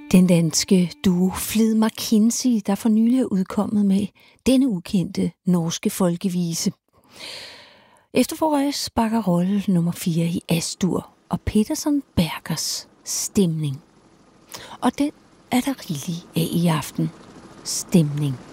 Den danske duo Flid McKinsey, der for nylig er udkommet med denne ukendte norske folkevise. Efterforrøjes Bakkerolle nummer 4 i Astur og Peterson Bergers Stemning. Og den er der rigeligt af i aften. Stemning.